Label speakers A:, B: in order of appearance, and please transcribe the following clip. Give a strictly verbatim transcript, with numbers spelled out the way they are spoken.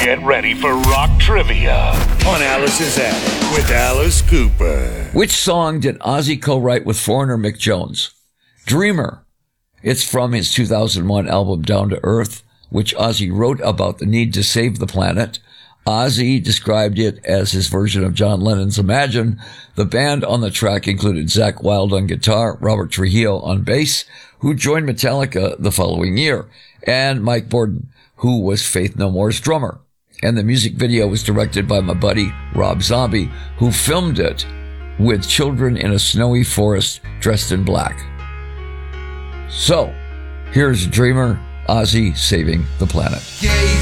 A: Get ready for rock trivia on Alice's Attic with Alice Cooper.
B: Which song did Ozzy co-write with foreigner Mick Jones? Dreamer. It's from his two thousand one album Down to Earth, which Ozzy wrote about the need to save the planet. Ozzy described it as his version of John Lennon's Imagine. The band on the track included Zakk Wylde on guitar, Robert Trujillo on bass, who joined Metallica the following year, and Mike Bordin, who was Faith No More's drummer. And the music video was directed by my buddy Rob Zombie, who filmed it with children in a snowy forest dressed in black. So, here's Dreamer, Ozzy saving the planet.